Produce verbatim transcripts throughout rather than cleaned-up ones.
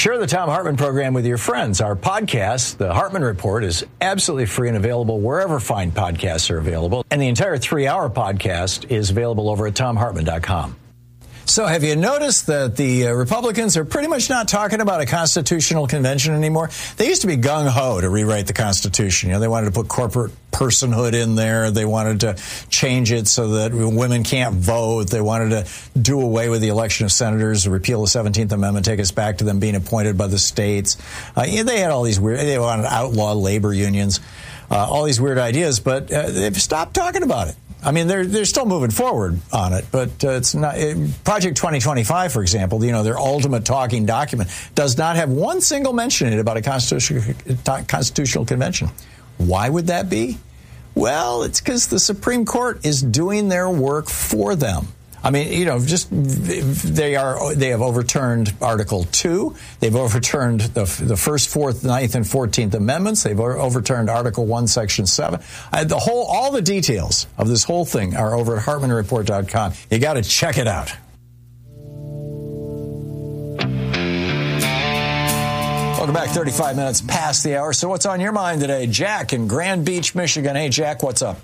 Share the Thom Hartmann program with your friends. Our podcast, The Hartmann Report, is absolutely free and available wherever fine podcasts are available. And the entire three-hour podcast is available over at thom hartmann dot com. So have you noticed that the uh, Republicans are pretty much not talking about a constitutional convention anymore? They used to be gung-ho to rewrite the Constitution. You know, they wanted to put corporate personhood in there. They wanted to change it so that women can't vote. They wanted to do away with the election of senators, repeal the seventeenth Amendment, take us back to them being appointed by the states. Uh, yeah, they had all these weird, they wanted to outlaw labor unions, uh, all these weird ideas, but uh, they've stopped talking about it. I mean, they're they're still moving forward on it, but uh, it's not. It, Project twenty twenty-five, for example, you know, their ultimate talking document does not have one single mention in it about a constitutional constitutional convention. Why would that be? Well, it's because the Supreme Court is doing their work for them. I mean, you know, just they are they have overturned Article two. They've overturned the the first, fourth, ninth, and fourteenth Amendments. They've overturned Article one, Section seven. I, the whole, all the details of this whole thing are over at hartmann report dot com. You got to check it out. Welcome back. thirty-five minutes past the hour. So, what's on your mind today, Jack in Grand Beach, Michigan? Hey, Jack, what's up?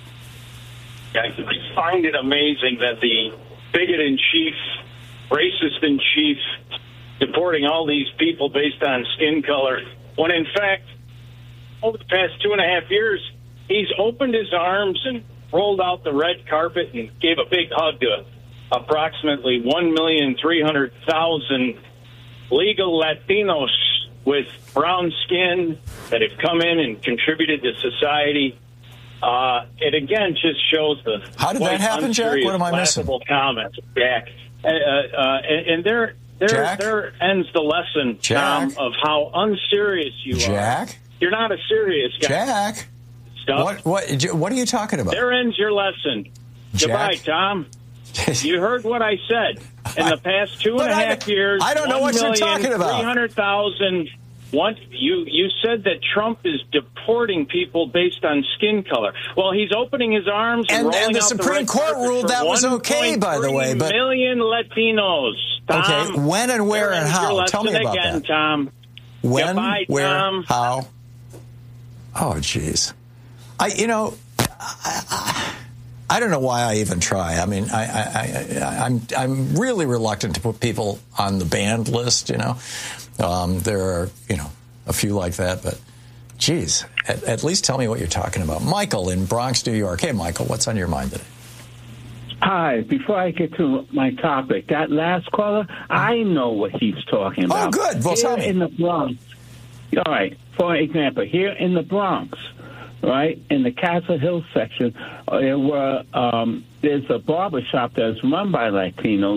I find it amazing that the bigot-in-chief, racist-in-chief, deporting all these people based on skin color, when in fact, over the past two and a half years, he's opened his arms and rolled out the red carpet and gave a big hug to approximately one million three hundred thousand legal Latinos with brown skin that have come in and contributed to society. Uh, it again just shows the how did that happen, Jack? What am I missing? Comments, Jack, uh, uh, and, and there, there, Jack? there ends the lesson, Tom, of how unserious you Jack? are. Jack, you're not a serious guy. Jack, Stuff. what, what, what are you talking about? There ends your lesson. Jack? Goodbye, Tom. You heard what I said. In the past two and a half I, years, I don't know what you're talking about. Three hundred thousand. One, you, you said that Trump is deporting people based on skin color. Well, he's opening his arms and, and, rolling and the out Supreme the Court ruled that was okay, by the way. But million Latinos. Tom, okay, when and where and how? Tell me about again, that. Tom. When, Goodbye, where, Tom. how? Oh, jeez. I, you know, I, I, I don't know why I even try. I mean, I, I, I, I'm, I'm really reluctant to put people on the banned list. You know. Um, there are, you know, a few like that, but geez, at, at least tell me what you're talking about. Michael in Bronx, New York. Hey, Michael, what's on your mind today? Hi, before I get to my topic, that last caller, I know what he's talking about. Oh, good. Well, here tell me. In the Bronx, all right, for example, here in the Bronx, right, in the Castle Hill section, there were, um, there's a barber shop that's run by Latinos.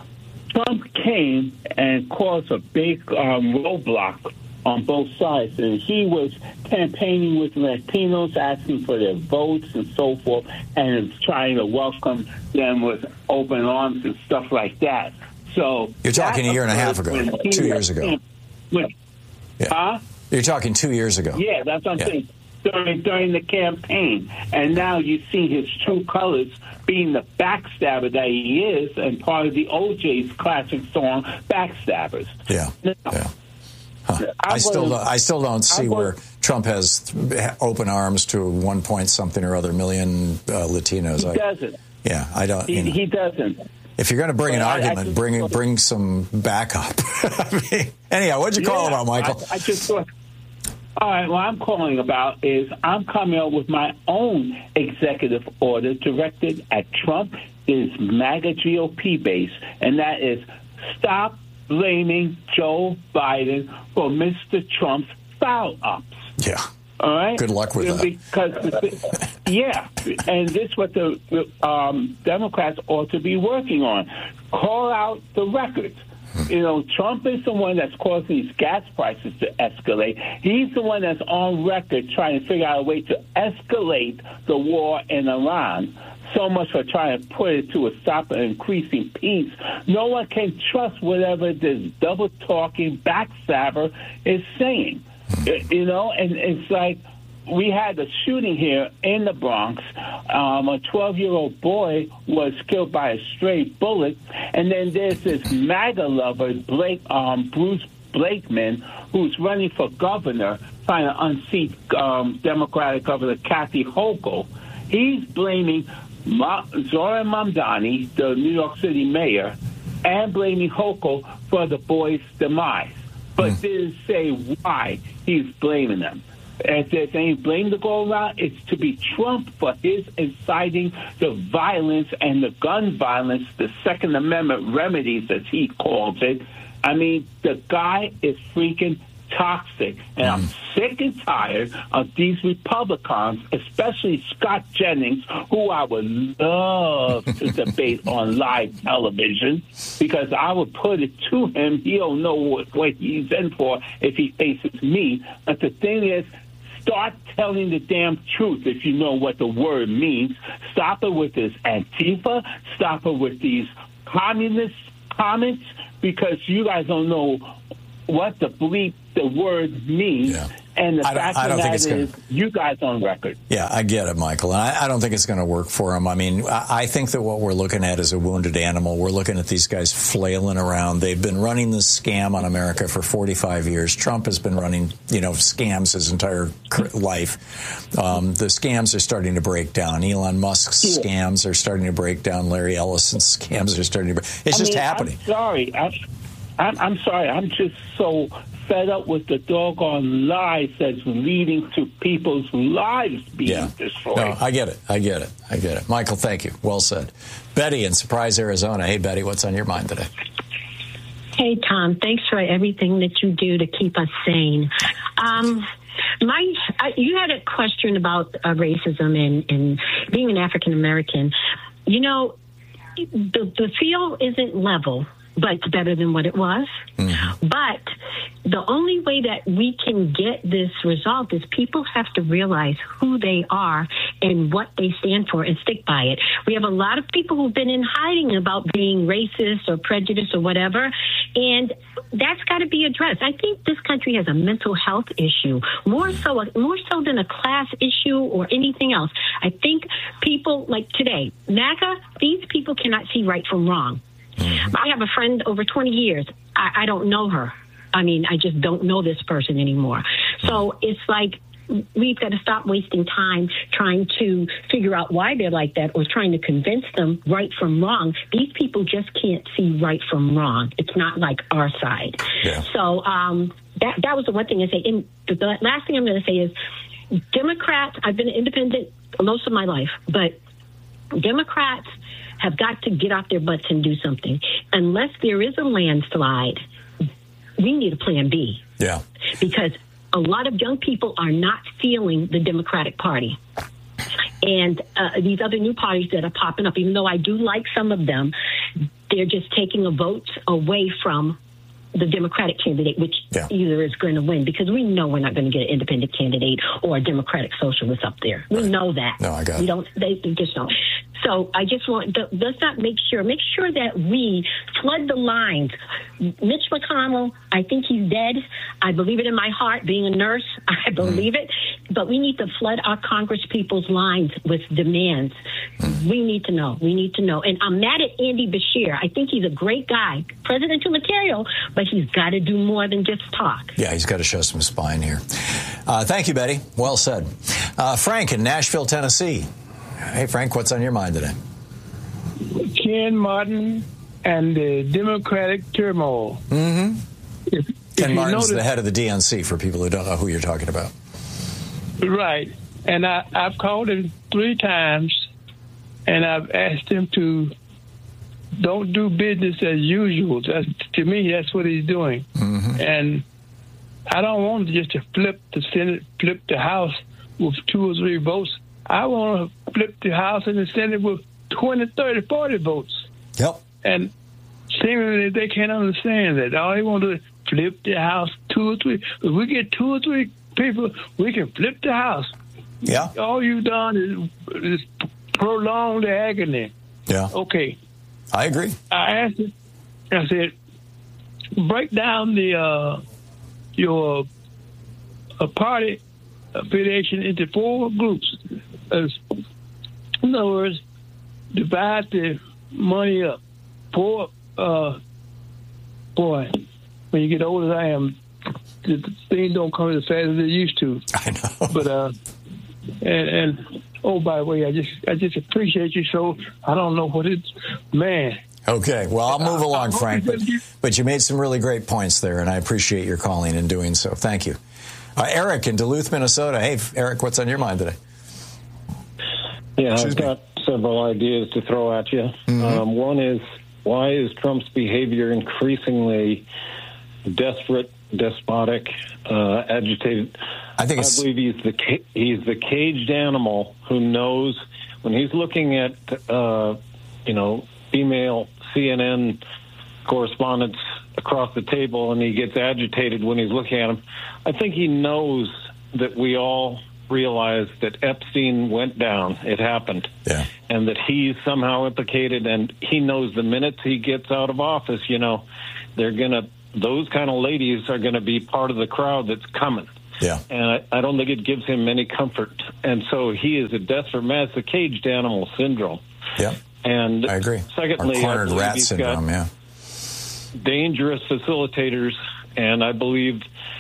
Trump came and caused a big um, roadblock on both sides. And he was campaigning with Latinos, asking for their votes and so forth, and trying to welcome them with open arms and stuff like that. So you're talking a year and a half ago, two years ago. When, yeah. Huh? You're talking two years ago. Yeah, that's what I'm yeah. saying. During, during the campaign. And now you see his true colors being the backstabber that he is, and part of the O J's classic song, Backstabbers. Yeah, now, yeah. Huh. I, I still don't, I still don't see was, where Trump has open arms to one point something or other million uh, Latinos. He I, doesn't. Yeah, I don't. He, you know. he doesn't. If you're going to bring an I, argument, I just, bring bring some backup. I mean, anyhow, what'd you call yeah, about, Michael? I, I just thought. All right, what I'm calling about is I'm coming up with my own executive order directed at Trump, is MAGA G O P base, and that is stop blaming Joe Biden for Mister Trump's foul-ups. Yeah. All right? Good luck with because, that. Yeah, and this is what the um, Democrats ought to be working on. Call out the records. You know, Trump is the one that's causing these gas prices to escalate. He's the one that's on record trying to figure out a way to escalate the war in Iran. So much for trying to put it to a stop and increasing peace. No one can trust whatever this double-talking backstabber is saying. You know, and it's like we had a shooting here in the Bronx. Um, a twelve-year-old boy was killed by a stray bullet. And then there's this MAGA lover, Blake, um, Bruce Blakeman, who's running for governor, trying to unseat um, Democratic Governor Kathy Hochul. He's blaming Ma- Zohran Mamdani, the New York City mayor, and blaming Hochul for the boys' demise, but mm. didn't say why he's blaming them. If they're saying blame the go around, it's to be Trump for his inciting the violence and the gun violence, the Second Amendment remedies, as he calls it. I mean, the guy is freaking toxic, and I'm sick and tired of these Republicans, especially Scott Jennings, who I would love to debate on live television, because I would put it to him. He'll know what, what he's in for if he faces me. But the thing is, start telling the damn truth if you know what the word means. Stop it with this Antifa. Stop it with these communist comments, because you guys don't know what the bleep the word means. Yeah. And the I fact I of that is, gonna, you guys on record. Yeah, I get it, Michael. And I, I don't think it's going to work for him. I mean, I, I think that what we're looking at is a wounded animal. We're looking at these guys flailing around. They've been running this scam on America for forty-five years. Trump has been running, you know, scams his entire life. Um, the scams are starting to break down. Elon Musk's yeah. scams are starting to break down. Larry Ellison's scams are starting to break. It's I just mean, happening. I'm sorry. I'm, I'm, I'm sorry. I'm just so fed up with the doggone lies that's leading to people's lives being yeah. destroyed. No, I get it. I get it. I get it. Michael, thank you. Well said. Betty in Surprise, Arizona. Hey, Betty, what's on your mind today? Hey, Tom. Thanks for everything that you do to keep us sane. Um, my, uh, you had a question about uh, racism and, and being an African American. You know, the, the field isn't level, but it's better than what it was. Mm-hmm. But the only way that we can get this result is people have to realize who they are and what they stand for and stick by it. We have a lot of people who've been in hiding about being racist or prejudiced or whatever, and that's got to be addressed. I think this country has a mental health issue, more so more so than a class issue or anything else. I think people like today, MAGA, these people cannot see right from wrong. Mm-hmm. I have a friend over twenty years. I, I don't know her. I mean, I just don't know this person anymore. So it's like we've got to stop wasting time trying to figure out why they're like that or trying to convince them right from wrong. These people just can't see right from wrong. It's not like our side. Yeah. So um, that that was the one thing I say. And the last thing I'm going to say is Democrats, I've been an independent most of my life, but Democrats have got to get off their butts and do something. Unless there is a landslide, we need a plan B. Yeah. Because a lot of young people are not feeling the Democratic Party. And uh, these other new parties that are popping up, even though I do like some of them, they're just taking a vote away from the Democratic candidate, which yeah. either is going to win, because we know we're not going to get an independent candidate or a Democratic socialist up there. We right. know that. No, I got we it. Don't, they, they just don't. So I just want, let's not make sure, make sure that we flood the lines. Mitch McConnell, I think he's dead. I believe it in my heart. Being a nurse, I believe mm. it. But we need to flood our Congress people's lines with demands. Mm. We need to know. We need to know. And I'm mad at Andy Beshear. I think he's a great guy, presidential material, but he's got to do more than just talk. Yeah, he's got to show some spine here. Uh, thank you, Betty. Well said. Uh, Frank in Nashville, Tennessee. Hey, Frank, what's on your mind today? Ken Martin and the Democratic turmoil. Mm-hmm. If, Ken if Martin's notice, the head of the D N C, for people who don't know who you're talking about. Right. And I, I've called him three times, and I've asked him to don't do business as usual. That's, to me, that's what he's doing. Mm-hmm. And I don't want just to flip the Senate, flip the House with two or three votes. I want to flip the House and the Senate with twenty, thirty, forty votes. Yep. And seemingly they can't understand that. All they want to do is flip the House two or three. If we get two or three people, we can flip the House. Yeah. All you've done is, is prolong the agony. Yeah. Okay. I agree. I asked him, I said, break down the uh, your uh, party affiliation into four groups. As, in other words, divide the money up. Four, uh, boy, when you get older as I am, the things don't come as fast as they used to. I know. But uh, and and oh, by the way, I just I just appreciate you so. I don't know what it's, man. Okay, well, I'll move along, Frank, but, but you made some really great points there, and I appreciate your calling and doing so. Thank you. Uh, Eric in Duluth, Minnesota. Hey, Eric, what's on your mind today? Yeah, Excuse I've got me. several ideas to throw at you. Mm-hmm. Um, one is, why is Trump's behavior increasingly desperate, despotic, uh, agitated? I think it's... I believe he's the ca- he's the caged animal who knows when he's looking at, uh, you know, female C N N correspondents across the table, and he gets agitated when he's looking at them. I think he knows that we all realize that Epstein went down. It happened. Yeah. And that he's somehow implicated, and he knows the minute he gets out of office, you know, they're going to, those kind of ladies are going to be part of the crowd that's coming. Yeah. And I, I don't think it gives him any comfort. And so he is a desperate man. It's the caged animal syndrome. Yeah. And I agree. Secondly, Or cornered I rat he's syndrome, got yeah. dangerous facilitators, and I believe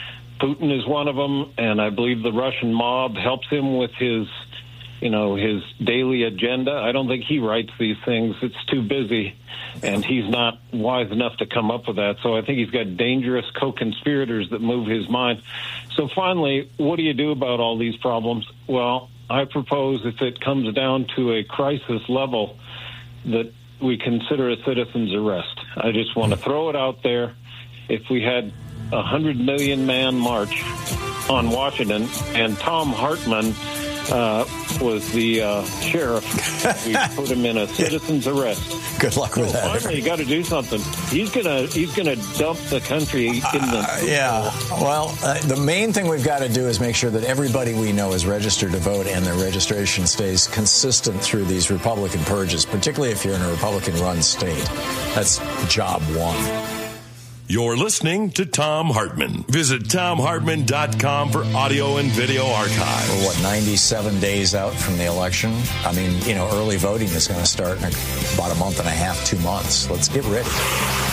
Putin is one of them, and I believe the Russian mob helps him with his, you know, his daily agenda. I don't think he writes these things. It's too busy, and he's not wise enough to come up with that. So I think he's got dangerous co-conspirators that move his mind. So finally, what do you do about all these problems? Well, I propose if it comes down to a crisis level that we consider a citizen's arrest. I just want to throw it out there. If we had a hundred million man march on Washington and Tom Hartman uh, was the uh, sheriff, we put him in a citizen's arrest. Good luck with so that. Finally, you got to do something. He's gonna he's gonna dump the country in the uh, yeah. Well, uh, the main thing we've got to do is make sure that everybody we know is registered to vote, and their registration stays consistent through these Republican purges, particularly if you're in a Republican-run state. That's job one. You're listening to Thom Hartmann. Visit Thom Hartmann dot com for audio and video archives. We're, what, ninety-seven days out from the election? I mean, you know, early voting is going to start in about a month and a half, two months. Let's get ready.